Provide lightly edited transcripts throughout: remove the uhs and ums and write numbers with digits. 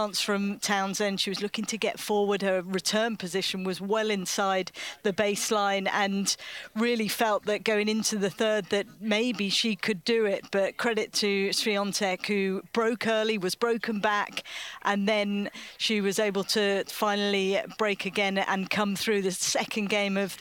chance from Townsend. She was looking to get forward. Her return position was well inside the baseline, and really felt that going into the third that maybe she could do it. But credit to Swiatek, who broke early, was broken back, and then she was able to finally break again and come through. The second game of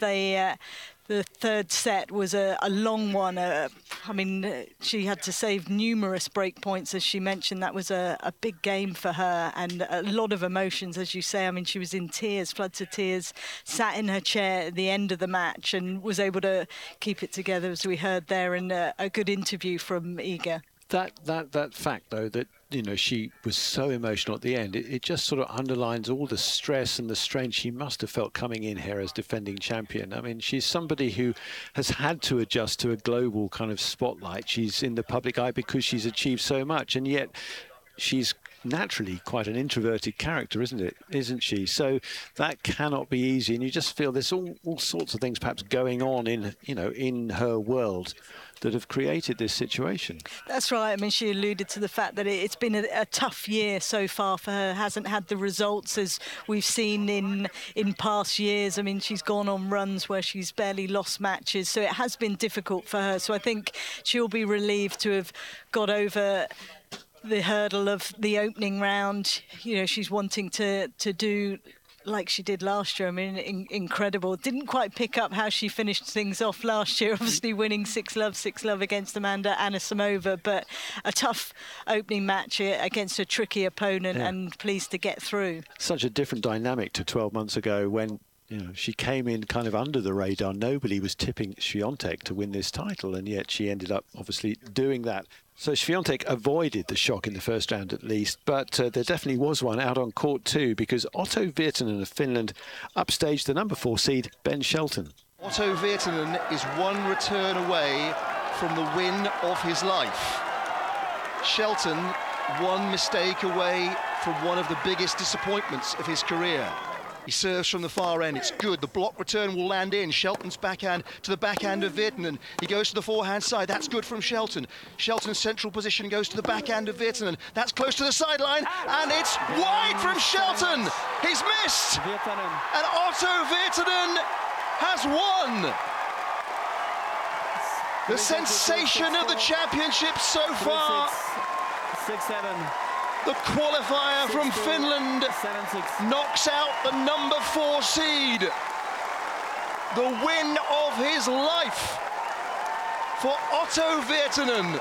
the third set was a long one. I mean, she had to save numerous break points, as she mentioned. That was a big game for her, and a lot of emotions, as you say. I mean, she was in tears, floods of tears, sat in her chair at the end of the match and was able to keep it together, as we heard there in a good interview from Iga. That fact, though, that, you know, she was so emotional at the end, it just sort of underlines all the stress and the strain she must have felt coming in here as defending champion. I mean, she's somebody who has had to adjust to a global kind of spotlight. She's in the public eye because she's achieved so much, and yet she's naturally quite an introverted character, isn't she? So that cannot be easy, and you just feel there's all sorts of things perhaps going on in her world that have created this situation. That's right. I mean, she alluded to the fact that it's been a tough year so far for her. Hasn't had the results as we've seen in past years. I mean, she's gone on runs where she's barely lost matches, so it has been difficult for her. So I think she'll be relieved to have got over the hurdle of the opening round. You know, she's wanting to do like she did last year. I mean, incredible. Didn't quite pick up how she finished things off last year, obviously winning 6-love against Amanda Anisimova, but a tough opening match against a tricky opponent, and pleased to get through. Such a different dynamic to 12 months ago when, you know, she came in kind of under the radar. Nobody was tipping Swiatek to win this title, and yet she ended up obviously doing that. So Swiatek avoided the shock in the first round at least, but there definitely was one out on court too, because Otto Virtanen of Finland upstaged the number 4 seed, Ben Shelton. Otto Virtanen is one return away from the win of his life. Shelton one mistake away from one of the biggest disappointments of his career. He serves from the far end, it's good. The block return will land in. Shelton's backhand to the backhand of Virtanen. He goes to the forehand side, that's good from Shelton. Shelton's central position goes to the backhand of Virtanen. That's close to the sideline, and it's wide from Shelton. He's missed, and Otto Virtanen has won. The sensation of the championship so far. 6-7. The qualifier from Finland knocks out the number 4 seed. The win of his life for Otto Virtanen,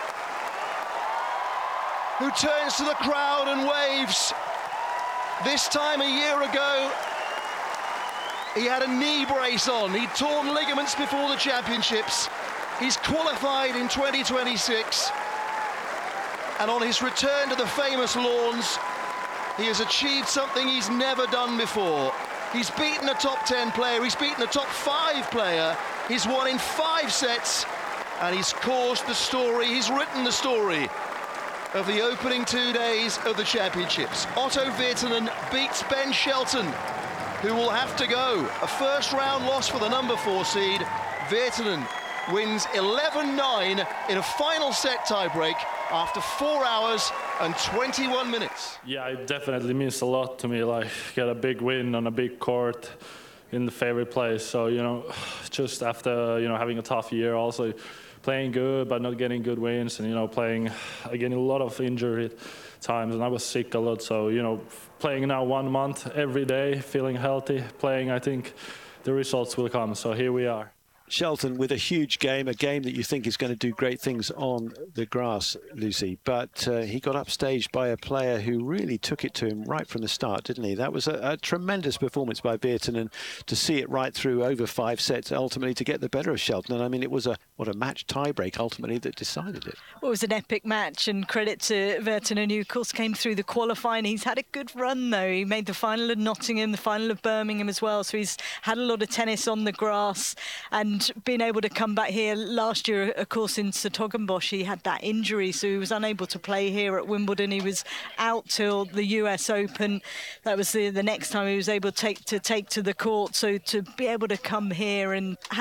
who turns to the crowd and waves. This time a year ago, he had a knee brace on. He'd torn ligaments before the championships. He's qualified in 2026. And on his return to the famous lawns, he has achieved something he's never done before. He's beaten a top 10 player, he's beaten a top 5 player, he's won in 5 sets, and he's caused the story, he's written the story of the opening 2 days of the championships. Otto Virtanen beats Ben Shelton, who will have to go. A first round loss for the number 4 seed. Virtanen wins 11-9 in a final set tiebreak after 4 hours and 21 minutes. Yeah, it definitely means a lot to me, like get a big win on a big court in the favorite place. So, you know, just after, you know, having a tough year, also playing good but not getting good wins, and, you know, playing again a lot of injury times, and I was sick a lot. So, you know, playing now 1 month every day, feeling healthy, playing, I think the results will come. So here we are. Shelton with a huge game, a game that you think is going to do great things on the grass, Lucy. But he got upstaged by a player who really took it to him right from the start, didn't he? That was a tremendous performance by Virtanen to see it right through over 5 sets, ultimately to get the better of Shelton. And I mean, it was a match tiebreak ultimately that decided it. Well, it was an epic match, and credit to Virtanen, who of course came through the qualifying. He's had a good run though. He made the final of Nottingham, the final of Birmingham as well. So he's had a lot of tennis on the grass, and being able to come back here last year, of course, in Sertogenbosch, he had that injury, so he was unable to play here at Wimbledon. He was out till the US Open. That was the next time he was able to take to the court. So to be able to come here and have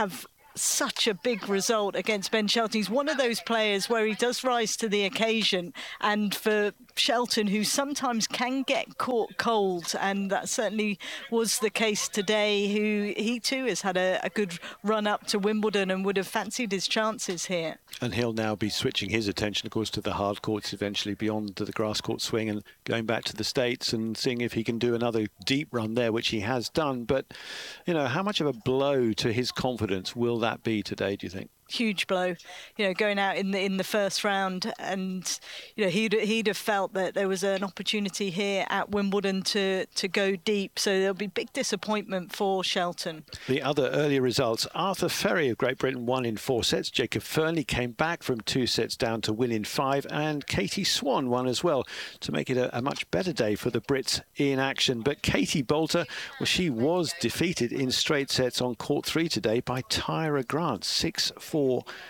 such a big result against Ben Shelton. He's one of those players where he does rise to the occasion, and for Shelton, who sometimes can get caught cold, and that certainly was the case today, who he too has had a good run up to Wimbledon and would have fancied his chances here. And he'll now be switching his attention, of course, to the hard courts, eventually beyond the grass court swing, and going back to the States and seeing if he can do another deep run there, which he has done. But, you know, how much of a blow to his confidence will that be today, do you think? Huge blow, you know, going out in the first round, and you know he'd have felt that there was an opportunity here at Wimbledon to go deep. So there'll be big disappointment for Shelton. The other earlier results: Arthur Ferry of Great Britain won in 4 sets. Jacob Fernley came back from 2 sets down to win in 5, and Katie Swan won as well to make it a much better day for the Brits in action. But Katie Boulter, well, she was defeated in straight sets on court 3 today by Tyra Grant, 6-4.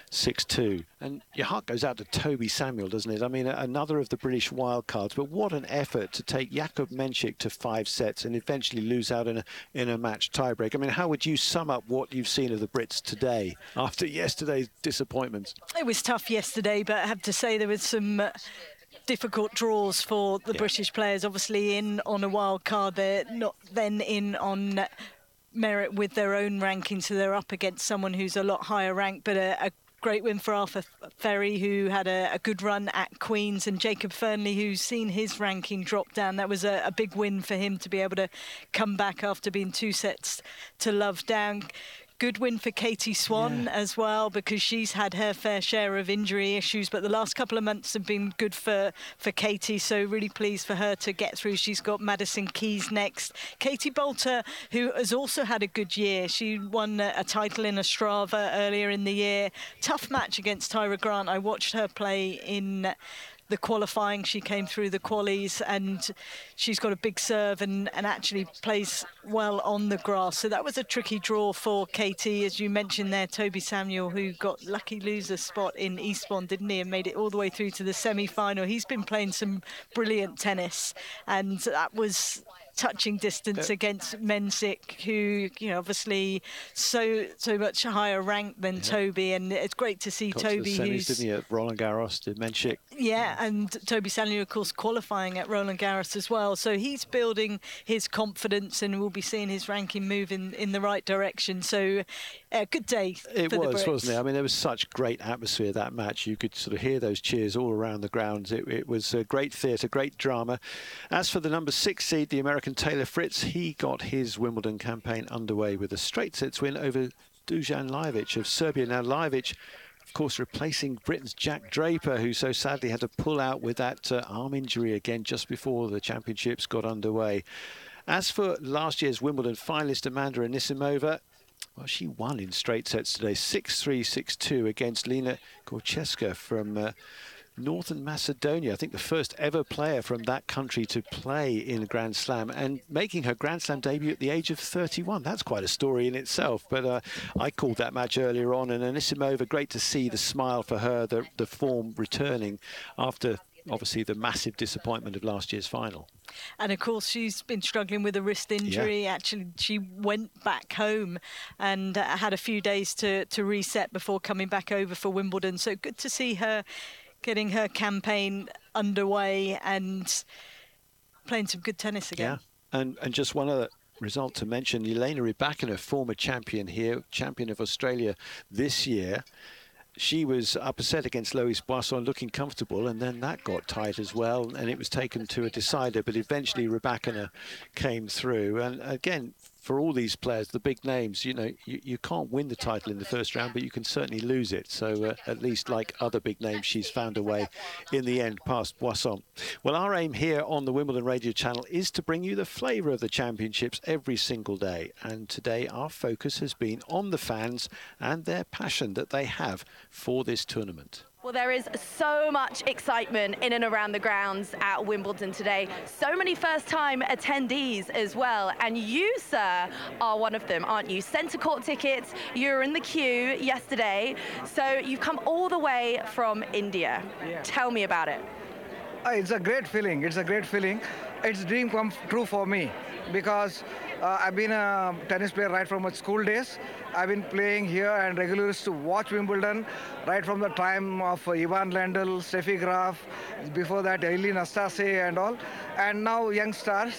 6-2. And your heart goes out to Toby Samuel, doesn't it? I mean, another of the British wildcards, but what an effort to take Jakub Mensik to 5 sets and eventually lose out in a match tiebreak. I mean, how would you sum up what you've seen of the Brits today after yesterday's disappointments? It was tough yesterday, but I have to say there was some difficult draws for the British players. Obviously in on a wild card, they're not then in on merit with their own ranking, so they're up against someone who's a lot higher ranked. But a great win for Arthur Ferry, who had a good run at Queen's, and Jacob Fernley, who's seen his ranking drop down. That was a big win for him to be able to come back after being 2 sets to love down. Good win for Katie Swan as well, because she's had her fair share of injury issues, but the last couple of months have been good for Katie, so really pleased for her to get through. She's got Madison Keys next. Katie Boulter, who has also had a good year. She won a title in Ostrava earlier in the year. Tough match against Tyra Grant. I watched her play in the qualifying. She came through the qualies, and she's got a big serve and actually plays well on the grass. So that was a tricky draw for Katie. As you mentioned there, Toby Samuel, who got lucky loser spot in Eastbourne, didn't he, and made it all the way through to the semi-final. He's been playing some brilliant tennis, and that was touching distance against Mensik, who, you know, obviously so much higher ranked than Toby, and it's great to see Got Toby, to the semis, who's didn't he, at Roland Garros, did Mensik. Yeah, and Toby Samuel, of course, qualifying at Roland Garros as well. So he's building his confidence, and we'll be seeing his ranking move in the right direction. So a good day for the Brits. It was, wasn't it? I mean, there was such great atmosphere that match. You could sort of hear those cheers all around the grounds. It was a great theatre, great drama. As for the number 6 seed, the American Taylor Fritz, he got his Wimbledon campaign underway with a straight sets win over Dusan Lajovic of Serbia. Now, Lajovic, of course, replacing Britain's Jack Draper, who so sadly had to pull out with that arm injury again just before the championships got underway. As for last year's Wimbledon finalist Amanda Anisimova, well, she won in straight sets today, 6-3, 6-2 against Lena Gorcheska from Northern Macedonia. I think the first ever player from that country to play in a Grand Slam, and making her Grand Slam debut at the age of 31. That's quite a story in itself. But I called that match earlier on, and Anisimova, great to see the smile for her, the form returning after obviously the massive disappointment of last year's final. And of course, she's been struggling with a wrist injury. Actually, she went back home and had a few days to reset before coming back over for Wimbledon. So good to see her getting her campaign underway and playing some good tennis again. Yeah, and just one other result to mention, Elena Rybakina, former champion here, champion of Australia this year. She was up a set against Lois Boisson, looking comfortable, and then that got tight as well, and it was taken to a decider, but eventually Rybakina came through. And again, for all these players, the big names, you know, you can't win the title in the first round, but you can certainly lose it. So at least like other big names, she's found a way in the end past Boisson. Well, our aim here on the Wimbledon Radio Channel is to bring you the flavour of the championships every single day. And today our focus has been on the fans and their passion that they have for this tournament. Well, there is so much excitement in and around the grounds at Wimbledon today. So many first-time attendees as well. And you, sir, are one of them, aren't you? Centre court tickets, you were in the queue yesterday. So you've come all the way from India. Yeah. Tell me about it. It's a great feeling. It's a great feeling. It's a dream come true for me, because I've been a tennis player right from my school days. I've been playing here and regularly used to watch Wimbledon right from the time of Ivan Lendl, Steffi Graf, before that Eileen Nastase and all. And now young stars